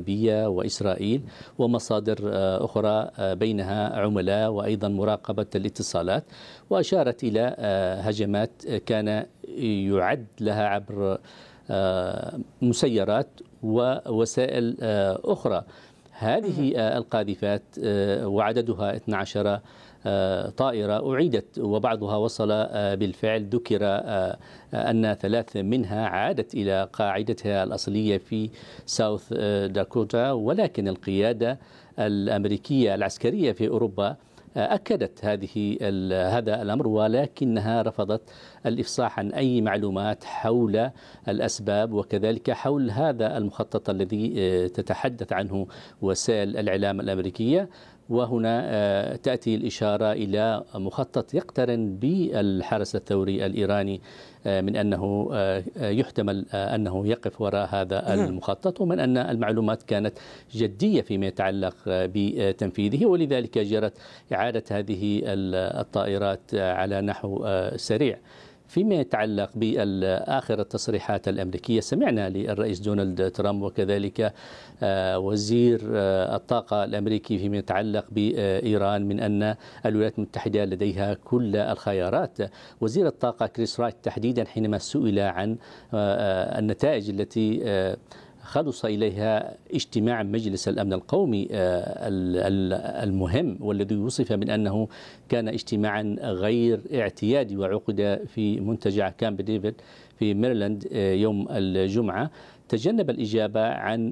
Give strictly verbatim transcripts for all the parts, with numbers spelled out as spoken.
الغربية وإسرائيل ومصادر أخرى بينها عملاء وأيضا مراقبة الاتصالات، وأشارت إلى هجمات كان يعد لها عبر مسيرات ووسائل أخرى. هذه القاذفات وعددها اثنتي عشرة طائرة أعيدت وبعضها وصل بالفعل. ذكر أن ثلاث منها عادت إلى قاعدتها الأصلية في ساوث داكوتا، ولكن القيادة الأمريكية العسكرية في أوروبا أكدت هذه هذا الأمر، ولكنها رفضت الإفصاح عن أي معلومات حول الأسباب وكذلك حول هذا المخطط الذي تتحدث عنه وسائل الإعلام الأمريكية. وهنا تأتي الإشارة إلى مخطط يقترن بالحرس الثوري الإيراني من أنه يحتمل أنه يقف وراء هذا المخطط، ومن أن المعلومات كانت جدية فيما يتعلق بتنفيذه، ولذلك جرت إعادة هذه الطائرات على نحو سريع. فيما يتعلق بآخر التصريحات الأمريكية، سمعنا للرئيس دونالد ترامب وكذلك وزير الطاقة الأمريكي فيما يتعلق بإيران من أن الولايات المتحدة لديها كل الخيارات. وزير الطاقة كريس رايت تحديدا حينما سئل عن النتائج التي خلص إليها اجتماع مجلس الأمن القومي المهم والذي وصف من أنه كان اجتماعا غير اعتيادي وعقد في منتجع كامب ديفيد في ميرلاند يوم الجمعة، تجنب الإجابة عن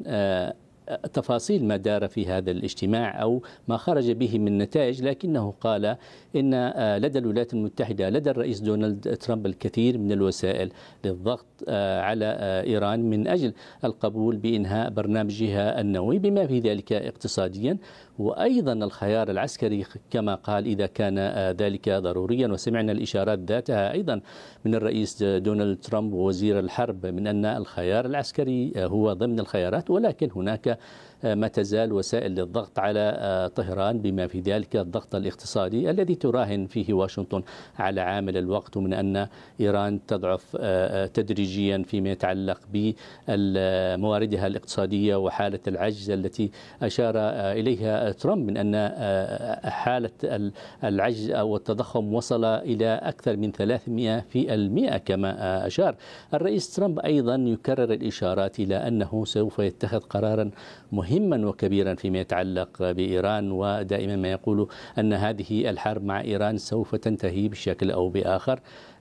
تفاصيل ما دار في هذا الاجتماع أو ما خرج به من نتائج، لكنه قال إن لدى الولايات المتحدة لدى الرئيس دونالد ترامب الكثير من الوسائل للضغط على إيران من أجل القبول بإنهاء برنامجها النووي بما في ذلك اقتصاديا، وأيضا الخيار العسكري كما قال إذا كان ذلك ضروريا. وسمعنا الإشارات ذاتها أيضا من الرئيس دونالد ترامب ووزير الحرب من أن الخيار العسكري هو ضمن الخيارات، ولكن هناك ما تزال وسائل للضغط على طهران بما في ذلك الضغط الاقتصادي الذي تراهن فيه واشنطن على عامل الوقت، ومن أن إيران تضعف تدريجيا فيما يتعلق بمواردها الاقتصادية وحالة العجز التي أشار إليها ترامب من أن حالة العجز أو التضخم وصل إلى أكثر من ثلاثمئة في المئة كما أشار. الرئيس ترامب أيضا يكرر الإشارات إلى أنه سوف يتخذ قرارا مهما وكبيرا فيما يتعلق بإيران، ودائما ما يقول أن هذه الحرب مع إيران سوف تنتهي بشكل أو بآخر،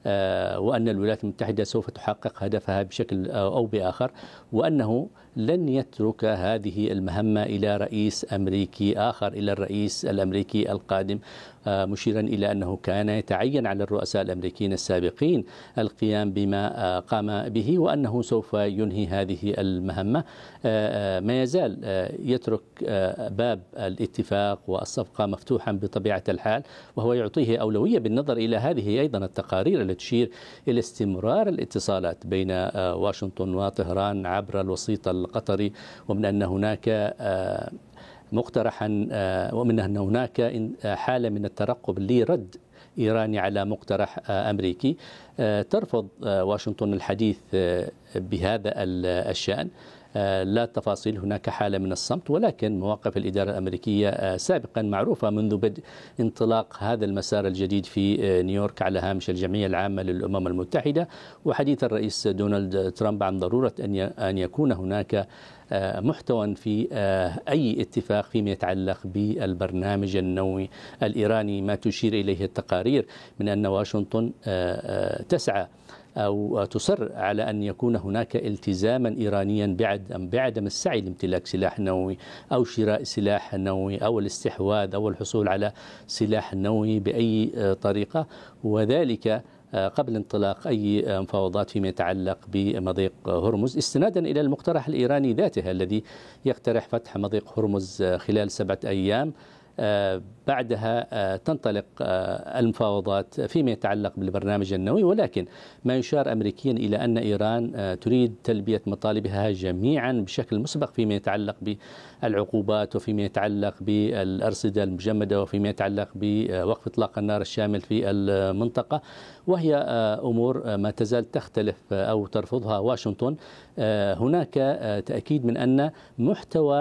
وأن الولايات المتحدة سوف تحقق هدفها بشكل أو بآخر، وأنه لن يترك هذه المهمة إلى رئيس أمريكي آخر، إلى الرئيس الأمريكي القادم، مشيرا إلى أنه كان يتعين على الرؤساء الأمريكيين السابقين القيام بما قام به، وأنه سوف ينهي هذه المهمة. ما يزال يترك باب الاتفاق والصفقة مفتوحا بطبيعة الحال، وهو يعطيه أولوية بالنظر إلى هذه أيضا التقارير التي تشير إلى استمرار الاتصالات بين واشنطن وطهران عبر الوسيط القطري، ومن أن هناك مقترحا ومن أن هناك حالة من الترقب لرد إيراني على مقترح أمريكي. ترفض واشنطن الحديث بهذا الشأن، لا تفاصيل، هناك حالة من الصمت، ولكن مواقف الإدارة الأمريكية سابقا معروفة منذ بدء انطلاق هذا المسار الجديد في نيويورك على هامش الجمعية العامة للأمم المتحدة، وحديث الرئيس دونالد ترامب عن ضرورة أن يكون هناك محتوى في أي اتفاق فيما يتعلق بالبرنامج النووي الإيراني، ما تشير إليه التقارير من أن واشنطن تسعى أو تصر على أن يكون هناك التزاما إيرانيا بعد بعدم السعي لامتلاك سلاح نووي أو شراء سلاح نووي أو الاستحواذ أو الحصول على سلاح نووي بأي طريقة، وذلك قبل انطلاق أي مفاوضات فيما يتعلق بمضيق هرمز، استنادا إلى المقترح الإيراني ذاته الذي يقترح فتح مضيق هرمز خلال سبعة أيام. بعدها تنطلق المفاوضات فيما يتعلق بالبرنامج النووي، ولكن ما يشار أمريكيا إلى أن إيران تريد تلبية مطالبها جميعا بشكل مسبق فيما يتعلق بالعقوبات وفيما يتعلق بالأرصدة المجمدة وفيما يتعلق بوقف إطلاق النار الشامل في المنطقة، وهي أمور ما تزال تختلف أو ترفضها واشنطن. هناك تأكيد من أن محتوى